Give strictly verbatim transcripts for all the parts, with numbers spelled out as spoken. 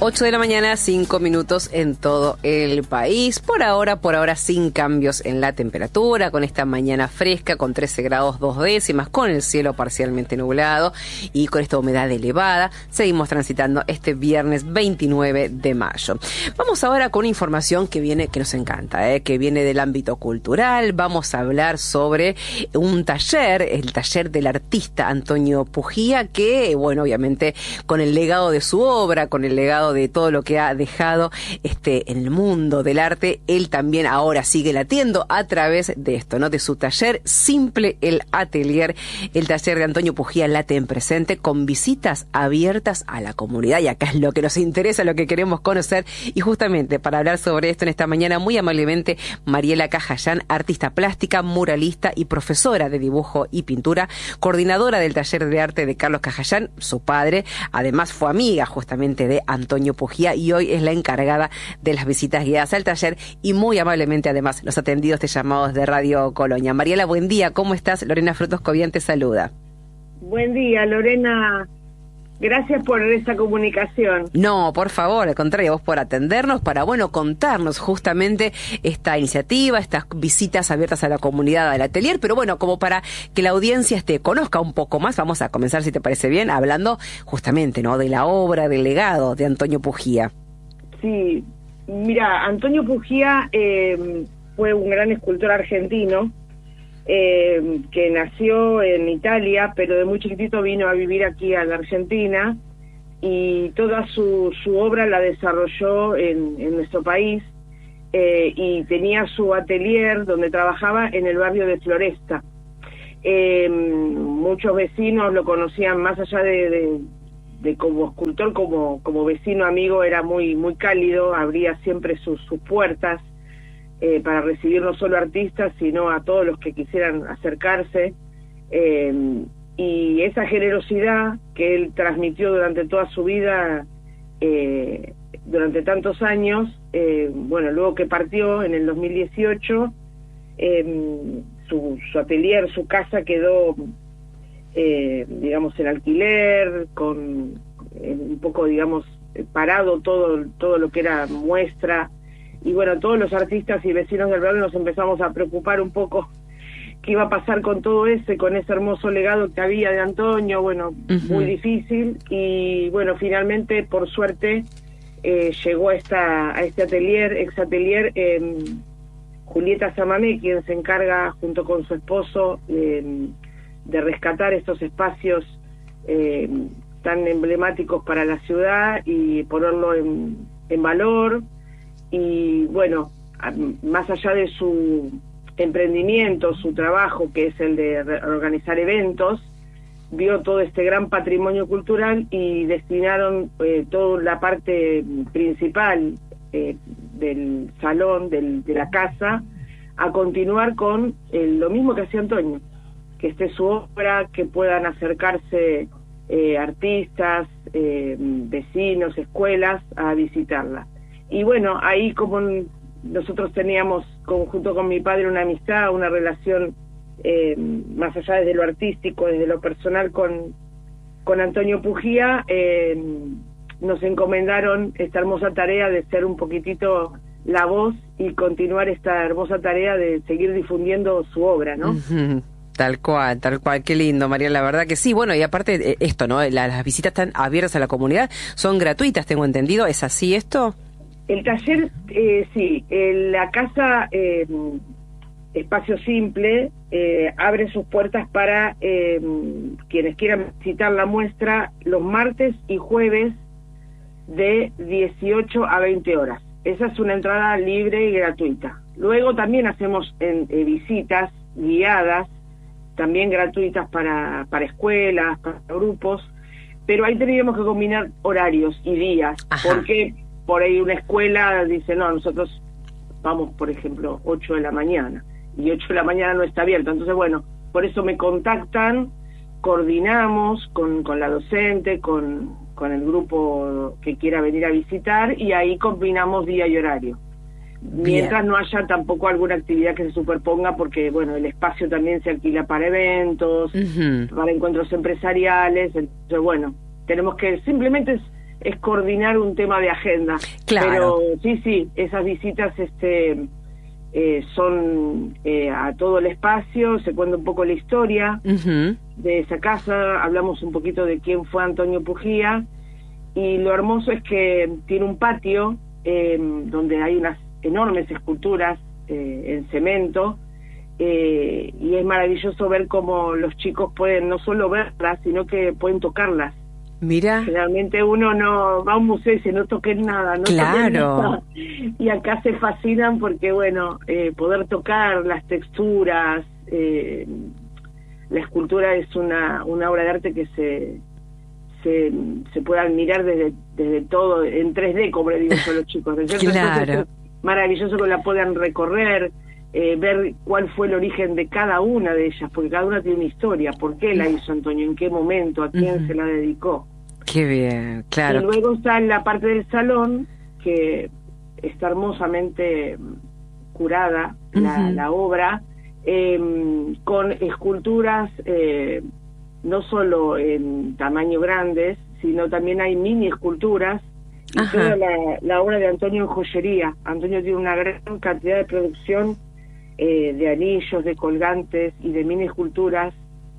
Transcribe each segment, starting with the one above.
ocho de la mañana, cinco minutos en todo el país. Por ahora, por ahora sin cambios en la temperatura, con esta mañana fresca, con trece grados dos décimas, con el cielo parcialmente nublado y con esta humedad elevada. Seguimos transitando este viernes veintinueve de mayo. Vamos ahora con una información que viene, que nos encanta, ¿eh? que viene del ámbito cultural. Vamos a hablar sobre un taller, el taller del artista Antonio Pugía, que, bueno, obviamente con el legado de su obra, con el legado de todo lo que ha dejado este en el mundo del arte, él también ahora sigue latiendo a través de esto, ¿no? De su taller Simple el Atelier, el taller de Antonio Pugía late en presente con visitas abiertas a la comunidad, y acá es lo que nos interesa, lo que queremos conocer, y justamente para hablar sobre esto en esta mañana, muy amablemente, Mariela Cajayán, artista plástica, muralista y profesora de dibujo y pintura, coordinadora del taller de arte de Carlos Cajayán, su padre, además fue amiga justamente de Antonio Pugía y hoy es la encargada de las visitas guiadas al taller y muy amablemente además nos ha atendido este llamado de Radio Colonia. Mariela, buen día, ¿cómo estás? Lorena Frutos Cobian te saluda. Buen día, Lorena. Gracias por esta comunicación. No, por favor, al contrario, vos por atendernos para, bueno, contarnos justamente esta iniciativa, estas visitas abiertas a la comunidad del atelier, pero bueno, como para que la audiencia este, conozca un poco más, vamos a comenzar, si te parece bien, hablando justamente, ¿no?, de la obra, del legado de Antonio Pugía. Sí, mira, Antonio Pugía eh, fue un gran escultor argentino, Eh, que nació en Italia, pero de muy chiquitito vino a vivir aquí a la Argentina y toda su, su obra la desarrolló en, en nuestro país eh, y tenía su atelier donde trabajaba en el barrio de Floresta. Eh, muchos vecinos lo conocían más allá de, de, de como escultor, como, como vecino amigo, era muy, muy cálido, abría siempre sus, sus puertas Eh, para recibir no solo artistas, sino a todos los que quisieran acercarse, eh, y esa generosidad que él transmitió durante toda su vida, eh, durante tantos años, eh, bueno, luego que partió en el dos mil dieciocho, eh, su, su atelier, su casa quedó, eh, digamos, en alquiler, con eh, un poco, digamos, parado todo, todo lo que era muestra. Y bueno, todos los artistas y vecinos del barrio nos empezamos a preocupar un poco qué iba a pasar con todo ese, con ese hermoso legado que había de Antonio, bueno, uh-huh. muy difícil, y bueno, finalmente, por suerte, eh, llegó a, esta, a este atelier, ex atelier, eh, Julieta Samamé, quien se encarga junto con su esposo eh, de rescatar estos espacios eh, tan emblemáticos para la ciudad y ponerlo en, en valor. Y bueno, más allá de su emprendimiento, su trabajo, que es el de organizar eventos, vio todo este gran patrimonio cultural y destinaron eh, toda la parte principal eh, del salón, del, de la casa, a continuar con eh, lo mismo que hacía Antonio, que esté su obra, que puedan acercarse eh, artistas, eh, vecinos, escuelas a visitarla. Y bueno, ahí como nosotros teníamos, junto con mi padre, una amistad, una relación eh, más allá desde lo artístico, desde lo personal con, con Antonio Pugía, eh, nos encomendaron esta hermosa tarea de ser un poquitito la voz y continuar esta hermosa tarea de seguir difundiendo su obra, ¿no? Uh-huh. Tal cual, tal cual, qué lindo, María, la verdad que sí. Bueno, y aparte esto, ¿no? La, las visitas están abiertas a la comunidad, son gratuitas, tengo entendido, ¿es así esto? El taller, eh, sí, eh, la casa eh, Espacio Simple eh, abre sus puertas para eh, quienes quieran visitar la muestra los martes y jueves de dieciocho a veinte horas. Esa es una entrada libre y gratuita. Luego también hacemos en, eh, visitas guiadas, también gratuitas para, para escuelas, para grupos, pero ahí tendríamos que combinar horarios y días, Ajá. porque por ahí una escuela dice, no, nosotros vamos, por ejemplo, ocho de la mañana, y ocho de la mañana no está abierto. Entonces, bueno, por eso me contactan, coordinamos con, con la docente, con, con el grupo que quiera venir a visitar, y ahí combinamos día y horario. Mientras Bien. no haya tampoco alguna actividad que se superponga, porque, bueno, el espacio también se alquila para eventos, uh-huh. para encuentros empresariales. Entonces, bueno, tenemos que simplemente es coordinar un tema de agenda. Claro. Pero sí, sí, esas visitas este eh, son eh, a todo el espacio, se cuenta un poco la historia uh-huh. de esa casa, hablamos un poquito de quién fue Antonio Pugía, y lo hermoso es que tiene un patio eh, donde hay unas enormes esculturas eh, en cemento, eh, y es maravilloso ver cómo los chicos pueden no solo verlas, sino que pueden tocarlas. Mira. Generalmente uno no va a un museo y dice, no toquen nada, no claro. toquen nada. Y acá se fascinan porque, bueno, eh, poder tocar las texturas, eh, la escultura es una, una obra de arte que se se, se puede admirar desde, desde todo, en tres D, como le digo yo a los chicos, ¿no es cierto? Claro. Entonces, es maravilloso que la puedan recorrer, eh, ver cuál fue el origen de cada una de ellas, porque cada una tiene una historia, por qué la hizo Antonio, en qué momento, a quién uh-huh. se la dedicó. Qué bien, claro. Y luego está en la parte del salón, que está hermosamente curada la, uh-huh. la obra, eh, con esculturas eh, no solo en tamaño grandes, sino también hay mini esculturas, y Ajá. toda la, la obra de Antonio en joyería. Antonio tiene una gran cantidad de producción eh, de anillos, de colgantes y de mini esculturas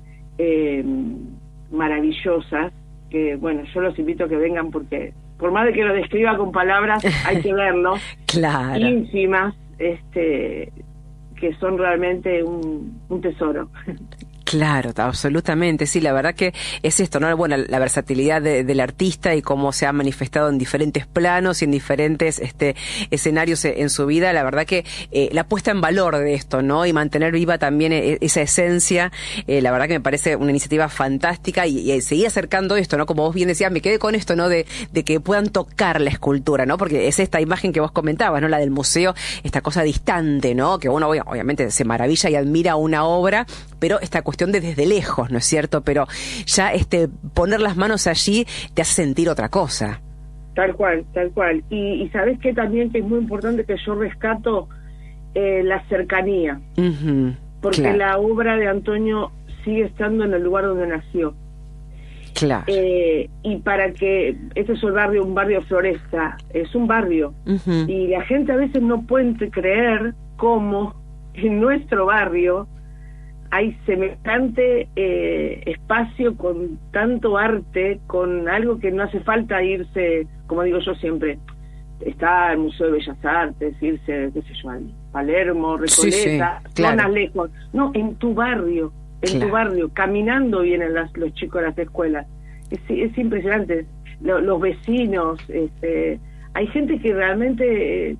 eh, maravillosas, que bueno, yo los invito a que vengan porque por más de que lo describa con palabras, hay que verlo. Claro. Ínfimas, este, que son realmente un, un tesoro. Claro, absolutamente, sí, la verdad que es esto, ¿no? Bueno, la versatilidad de, del artista y cómo se ha manifestado en diferentes planos y en diferentes este, escenarios en su vida, la verdad que eh, la puesta en valor de esto, ¿no? Y mantener viva también esa esencia, eh, la verdad que me parece una iniciativa fantástica y, y seguir acercando esto, ¿no? Como vos bien decías, me quedé con esto, ¿no? De, de que puedan tocar la escultura, ¿no? Porque es esta imagen que vos comentabas, ¿no? La del museo, esta cosa distante, ¿no? Que uno obviamente se maravilla y admira una obra, pero esta cuestión de desde lejos, ¿no es cierto? Pero ya este poner las manos allí te hace sentir otra cosa. Tal cual, tal cual. Y, y sabes que también que es muy importante que yo rescato eh, la cercanía, uh-huh, porque claro. la obra de Antonio sigue estando en el lugar donde nació. Claro. Eh, y para que, este es el barrio, un barrio Floresta, es un barrio, uh-huh. y la gente a veces no puede creer cómo en nuestro barrio hay semejante eh, espacio con tanto arte, con algo que no hace falta irse, como digo yo siempre, está el Museo de Bellas Artes, irse, qué sé yo, al Palermo, Recoleta, sí, sí, claro. zonas lejos. No, en tu barrio, en claro. tu barrio, caminando vienen las, los chicos a las escuelas. Es, es impresionante. Lo, los vecinos, este, hay gente que realmente... Eh,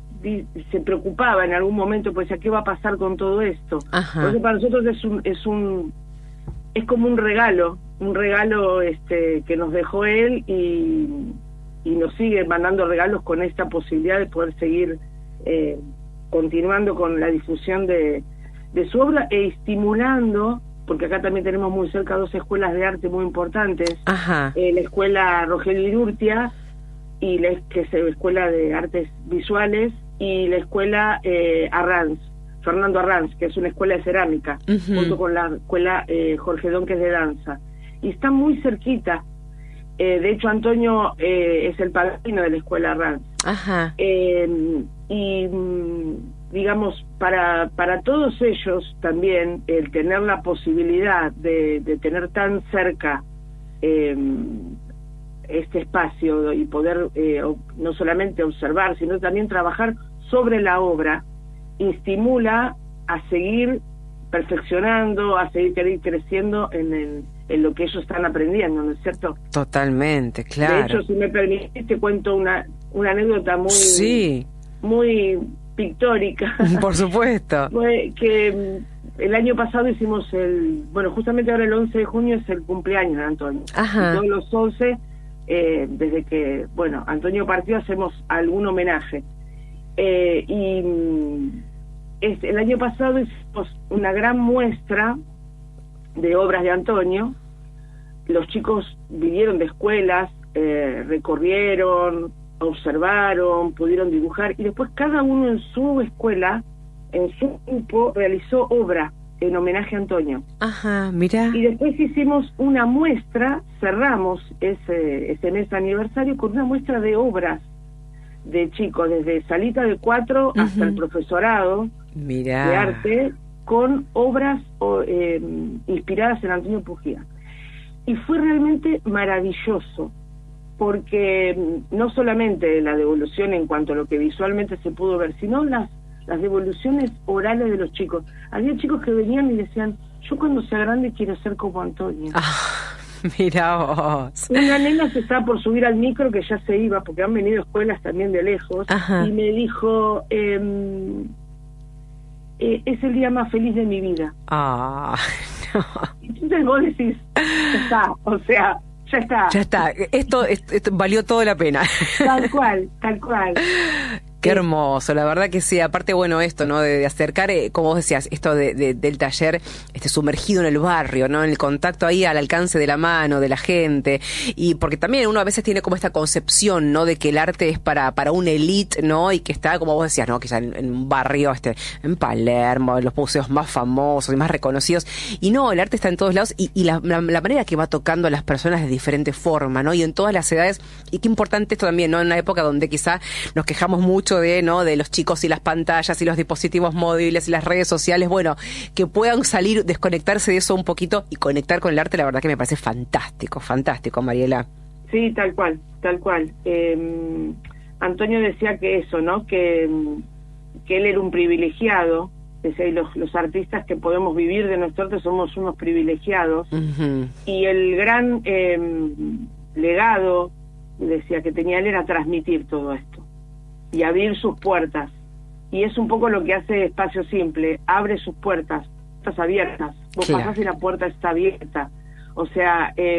se preocupaba en algún momento, pues, ¿a qué va a pasar con todo esto? Ajá. Porque para nosotros es un es un es como un regalo, un regalo este que nos dejó él y, y nos sigue mandando regalos con esta posibilidad de poder seguir eh, continuando con la difusión de, de su obra e estimulando, porque acá también tenemos muy cerca dos escuelas de arte muy importantes, Ajá. Eh, la escuela Rogelio Irurtia y la que es la escuela de artes visuales, y la escuela eh, Arranz, Fernando Arranz, que es una escuela de cerámica, uh-huh. junto con la escuela eh, Jorge Don, que es de danza. Y está muy cerquita. Eh, de hecho, Antonio eh, es el padrino de la escuela Arranz. Ajá. Eh, y, digamos, para, para todos ellos también, el tener la posibilidad de, de tener tan cerca eh, este espacio y poder eh, no solamente observar, sino también trabajar sobre la obra, estimula a seguir perfeccionando, a seguir creciendo en, el, en lo que ellos están aprendiendo, ¿no es cierto? Totalmente, claro. De hecho, si me permitís, te cuento una, una anécdota muy, sí. muy pictórica. Por supuesto. Fue que el año pasado hicimos el, bueno, justamente ahora el once de junio es el cumpleaños de Antonio. Ajá. Y todos los once, eh, desde que, bueno, Antonio partió, hacemos algún homenaje. Eh, y es, el año pasado hicimos una gran muestra de obras de Antonio. Los chicos vinieron de escuelas, eh, recorrieron, observaron, pudieron dibujar, y después cada uno en su escuela, en su grupo, realizó obra. en homenaje a Antonio. Ajá, mira. Y después hicimos una muestra, cerramos ese, ese mes aniversario con una muestra de obras de chicos, desde Salita de Cuatro uh-huh. hasta el profesorado Mirá. de arte, con obras o, eh, inspiradas en Antonio Pujía. Y fue realmente maravilloso, porque no solamente la devolución en cuanto a lo que visualmente se pudo ver, sino las, las devoluciones orales de los chicos. Había chicos que venían y decían, yo cuando sea grande quiero ser como Antonio. Ah, mira vos. Una nena se estaba por subir al micro, que ya se iba, porque han venido escuelas también de lejos, Ajá. y me dijo... Eh, Eh, es el día más feliz de mi vida. Ah, no. Entonces vos decís, ya está, o sea, ya está. Ya está, esto, esto, esto valió toda la pena. Tal cual, tal cual. Qué hermoso, la verdad que sí. Aparte, bueno, esto, ¿no? De, de acercar, eh, como vos decías, esto de, de, del taller este sumergido en el barrio, ¿no? En el contacto ahí al alcance de la mano, de la gente. Y porque también uno a veces tiene como esta concepción, ¿no? De que el arte es para, para una élite, ¿no? Y que está, como vos decías, ¿no? Quizá en, en un barrio, este, en Palermo, en los museos más famosos y más reconocidos. Y no, el arte está en todos lados y, y la, la, la manera que va tocando a las personas de diferente forma, ¿no? Y en todas las edades. Y qué importante esto también, ¿no? En una época donde quizá nos quejamos mucho de, ¿no? de los chicos y las pantallas y los dispositivos móviles y las redes sociales, bueno, que puedan salir, desconectarse de eso un poquito y conectar con el arte, la verdad que me parece fantástico, fantástico, Mariela. Sí, tal cual, tal cual. Eh, Antonio decía que eso, ¿no? Que, que él era un privilegiado, decía, y los, los artistas que podemos vivir de nuestro arte somos unos privilegiados, uh-huh. y el gran eh, legado, decía, que tenía él era transmitir todo esto y abrir sus puertas, y es un poco lo que hace Espacio Simple, abre sus puertas, puertas abiertas, vos claro. pasás y la puerta está abierta, o sea, eh,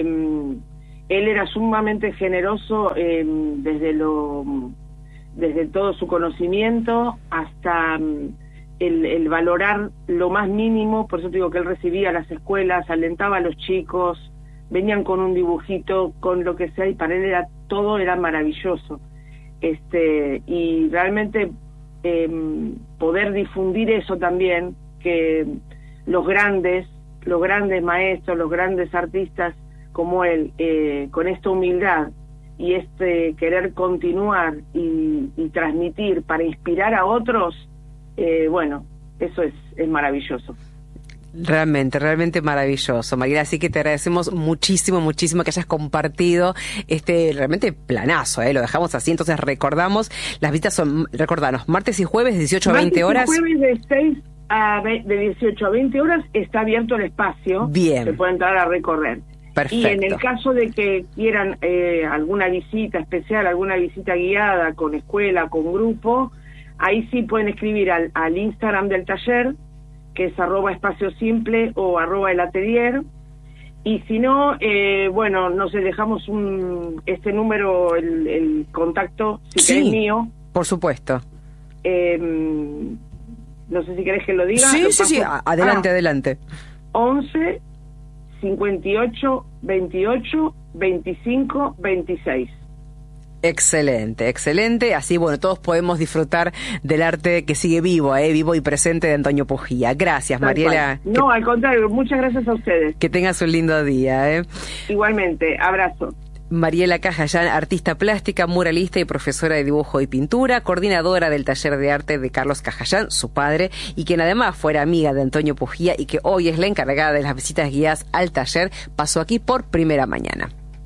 él era sumamente generoso eh, desde lo desde todo su conocimiento hasta um, el, el valorar lo más mínimo. Por eso te digo que él recibía a las escuelas, alentaba a los chicos, venían con un dibujito, con lo que sea, y para él era todo era maravilloso. Este, y realmente eh, poder difundir eso también, que los grandes, los grandes maestros, los grandes artistas como él, eh, con esta humildad y este querer continuar y, y transmitir para inspirar a otros, eh, bueno, eso es, es maravilloso. Realmente, realmente maravilloso, Mariela, así que te agradecemos muchísimo, muchísimo que hayas compartido este realmente planazo, ¿eh? Lo dejamos así, entonces recordamos, las visitas son, recordanos, martes y jueves de dieciocho a veinte horas. Martes y jueves de seis a de dieciocho a veinte horas está abierto el espacio. Bien. Se puede entrar a recorrer. Perfecto. Y en el caso de que quieran eh, alguna visita especial, alguna visita guiada con escuela, con grupo, ahí sí pueden escribir al, al Instagram del taller, que es arroba espacio simple o arroba el atelier, y si no, eh, bueno, nos dejamos un este número, el, el contacto, si sí, querés, mío. Por supuesto. Eh, no sé si querés que lo diga. Sí, lo sí, sí, adelante, ah, adelante. once, cincuenta y ocho, veintiocho, veinticinco, veintiséis. Excelente, excelente. Así, bueno, todos podemos disfrutar del arte que sigue vivo, eh, vivo y presente de Antonio Pujía. Gracias, Tal Mariela. Cual. No, que, al contrario, muchas gracias a ustedes. Que tengas un lindo día. Eh. Igualmente, abrazo. Mariela Cajallán, artista plástica, muralista y profesora de dibujo y pintura, coordinadora del taller de arte de Carlos Cajallán, su padre, y quien además fuera amiga de Antonio Pujía y que hoy es la encargada de las visitas guiadas al taller, pasó aquí por primera mañana.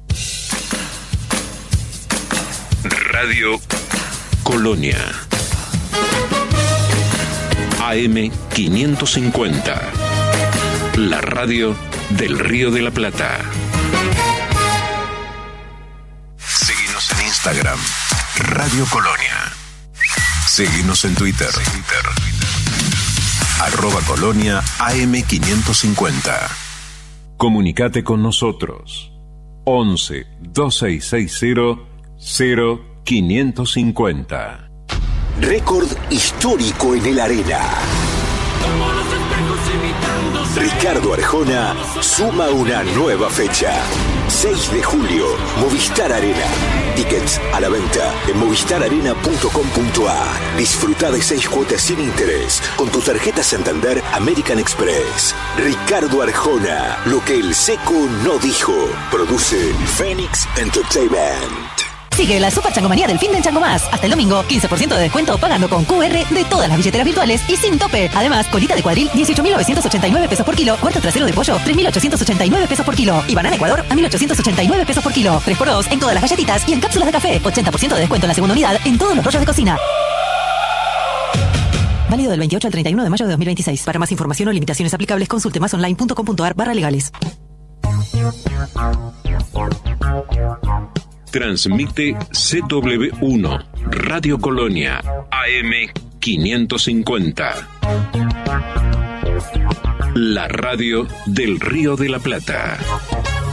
Radio Colonia A M quinientos cincuenta, la radio del Río de la Plata. Seguinos en Instagram, Radio Colonia. Seguinos en Twitter, Twitter. arroba Colonia A M quinientos cincuenta. Comunicate con nosotros. once, dos seis seis cero, cero quinientos cincuenta. Récord histórico en el Arena. Ricardo Arjona suma una nueva fecha. seis de julio, Movistar Arena. Tickets a la venta en movistar arena punto com punto a r. Disfruta de seis cuotas sin interés con tu tarjeta Santander American Express. Ricardo Arjona, lo que el seco no dijo. Produce Phoenix Entertainment. Sigue la Super Changomanía del fin de Chango Más. Hasta el domingo, quince por ciento de descuento pagando con Q R de todas las billeteras virtuales y sin tope. Además, colita de cuadril, dieciocho mil novecientos ochenta y nueve pesos por kilo. Cuarto trasero de pollo, tres mil ochocientos ochenta y nueve pesos por kilo. Y banana Ecuador, a mil ochocientos ochenta y nueve pesos por kilo. tres por dos en todas las galletitas y en cápsulas de café. ochenta por ciento de descuento en la segunda unidad en todos los rollos de cocina. Válido del veintiocho al treinta y uno de mayo de dos mil veintiséis. Para más información o limitaciones aplicables, consulte más online punto com punto a r barra legales. Transmite C W uno, Radio Colonia, A M quinientos cincuenta. La radio del Río de la Plata.